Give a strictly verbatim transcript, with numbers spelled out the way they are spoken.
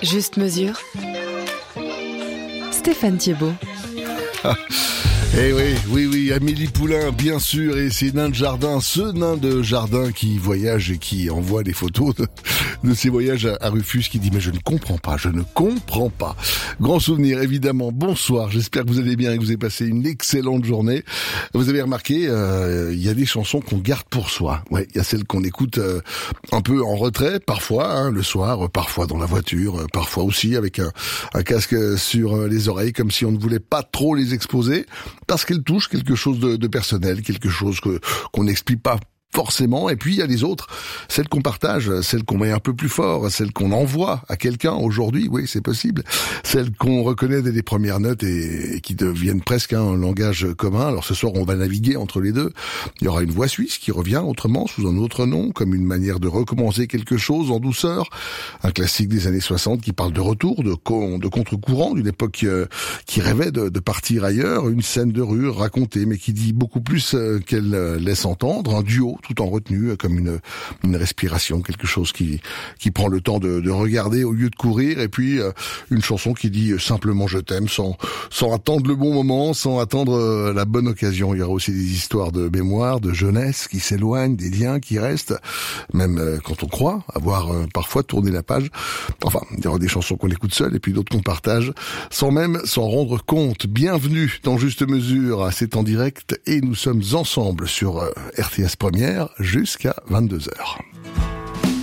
Juste mesure. Stéphane Thiebaud. Eh oui, oui, oui, Amélie Poulain, bien sûr, et c'est nain de jardin, ce nain de jardin qui voyage et qui envoie des photos de, de ses voyages à, à Rufus, qui dit « Mais je ne comprends pas, je ne comprends pas ». Grand souvenir, évidemment. Bonsoir, j'espère que vous allez bien et que vous avez passé une excellente journée. Vous avez remarqué, il euh, y a des chansons qu'on garde pour soi. Ouais, il y a celles qu'on écoute euh, un peu en retrait, parfois, hein, le soir, parfois dans la voiture, parfois aussi avec un, un casque sur les oreilles, comme si on ne voulait pas trop les exposer. Parce qu'elle touche quelque chose de, de personnel, quelque chose que qu'on n'explique pas forcément. Et puis il y a les autres, celles qu'on partage, celles qu'on met un peu plus fort, celles qu'on envoie à quelqu'un aujourd'hui, oui c'est possible, celles qu'on reconnaît dès les premières notes et, et qui deviennent presque un langage commun. Alors ce soir on va naviguer entre les deux. Il y aura une voix suisse qui revient autrement, sous un autre nom, comme une manière de recommencer quelque chose en douceur. Un classique des années soixante qui parle de retour, de, con, de contre-courant, d'une époque euh, qui rêvait de, de partir ailleurs. Une scène de rue racontée, mais qui dit beaucoup plus euh, qu'elle euh, laisse entendre. Un duo tout en retenue, comme une, une respiration, quelque chose qui, qui prend le temps de, de regarder au lieu de courir, et puis euh, une chanson qui dit simplement je t'aime, sans, sans attendre le bon moment, sans attendre euh, la bonne occasion. Il y aura aussi des histoires de mémoire, de jeunesse qui s'éloignent, des liens qui restent, même euh, quand on croit avoir euh, parfois tourné la page. Enfin, il y aura des chansons qu'on écoute seul et puis d'autres qu'on partage, sans même s'en rendre compte. Bienvenue dans Juste Mesure, c'est en direct et nous sommes ensemble sur euh, R T S Première jusqu'à vingt-deux heures.